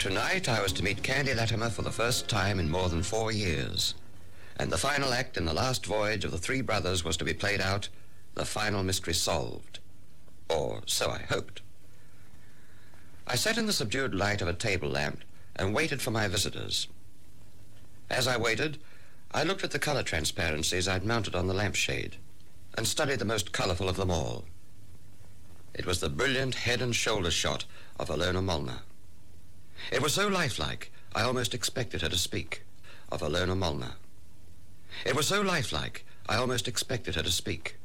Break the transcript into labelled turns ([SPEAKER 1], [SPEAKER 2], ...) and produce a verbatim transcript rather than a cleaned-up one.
[SPEAKER 1] Tonight I was to meet Candy Latimer for the first time in more than four years. And the final act in the last voyage of the three brothers was to be played out, the final mystery solved. Or so I hoped. I sat in the subdued light of a table lamp and waited for my visitors. As I waited, I looked at the color transparencies I'd mounted on the lampshade and studied the most colorful of them all. It was the brilliant head and shoulder shot of Alona Molnar. It was so lifelike, I almost expected her to speak, of Alona Molnar. It was so lifelike, I almost expected her to speak.